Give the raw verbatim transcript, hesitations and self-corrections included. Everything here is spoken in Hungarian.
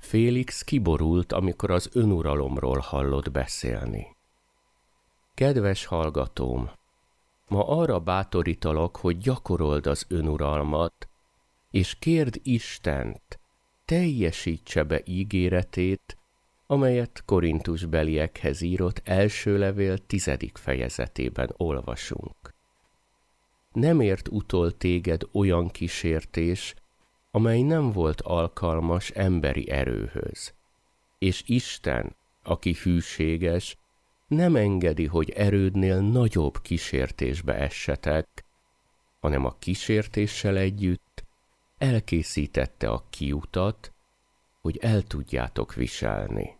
Félix kiborult, amikor az önuralomról hallott beszélni. Kedves hallgatóm, ma arra bátorítalak, hogy gyakorold az önuralmat, és kérd Istent, teljesítse be ígéretét, amelyet Korintusbeliekhez írott első levél tizedik fejezetében olvasunk. Nem ért utol téged olyan kísértés, amely nem volt alkalmas emberi erőhöz, és Isten, aki hűséges, nem engedi, hogy erődnél nagyobb kísértésbe essetek, hanem a kísértéssel együtt elkészítette a kiutat, hogy el tudjátok viselni.